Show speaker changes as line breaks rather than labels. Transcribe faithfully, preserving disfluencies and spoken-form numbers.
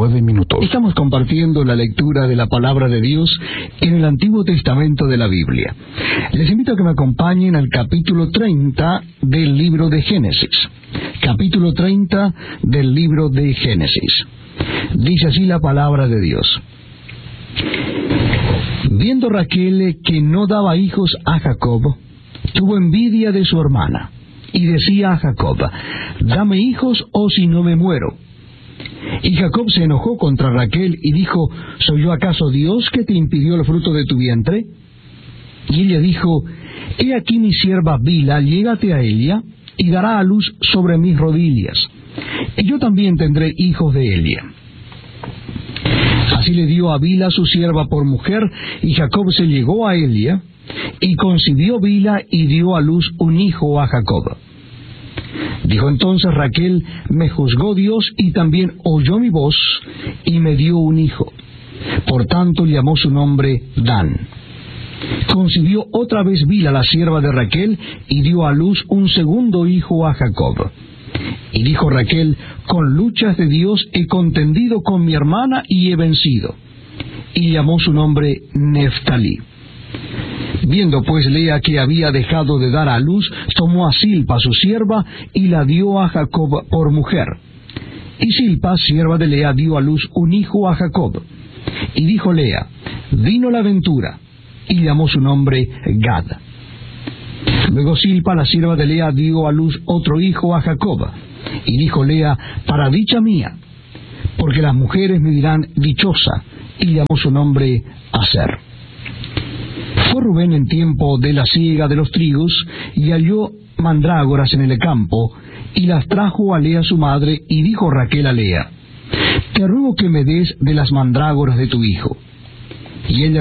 nueve minutos.
Estamos compartiendo la lectura de la palabra de Dios en el Antiguo Testamento de la Biblia. Les invito a que me acompañen al capítulo treinta del libro de Génesis. Capítulo treinta del libro de Génesis. Dice así la palabra de Dios. Viendo Raquel que no daba hijos a Jacob, tuvo envidia de su hermana, y decía a Jacob: dame hijos o si no me muero. Y Jacob se enojó contra Raquel y dijo: ¿soy yo acaso Dios que te impidió el fruto de tu vientre? Y ella dijo: he aquí mi sierva Bilha, llégate a ella, y dará a luz sobre mis rodillas, y yo también tendré hijos de ella. Así le dio a Bilha su sierva por mujer, y Jacob se llegó a ella, y concibió Bilha y dio a luz un hijo a Jacob. Dijo entonces Raquel: me juzgó Dios y también oyó mi voz y me dio un hijo. Por tanto llamó su nombre Dan. Concibió otra vez Bilha, la sierva de Raquel, y dio a luz un segundo hijo a Jacob. Y dijo Raquel: con luchas de Dios he contendido con mi hermana y he vencido. Y llamó su nombre Neftalí. Viendo pues Lea que había dejado de dar a luz, tomó a Silpa su sierva y la dio a Jacob por mujer. Y Silpa, sierva de Lea, dio a luz un hijo a Jacob. Y dijo Lea: vino la ventura, y llamó su nombre Gad. Luego Silpa, la sierva de Lea, dio a luz otro hijo a Jacob. Y dijo Lea: para dicha mía, porque las mujeres me dirán dichosa, y llamó su nombre Aser. Fue Rubén en tiempo de la siega de los trigos, y halló mandrágoras en el campo, y las trajo a Lea su madre, y dijo Raquel a Lea: te ruego que me des de las mandrágoras de tu hijo. Y ella